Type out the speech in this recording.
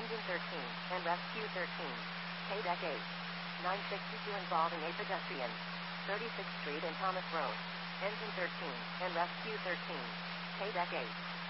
Engine 13, and Rescue 13. K-Deck 8. 962 involving a pedestrian. 36th Street and Thomas Road. Engine 13, and Rescue 13. K-Deck 8.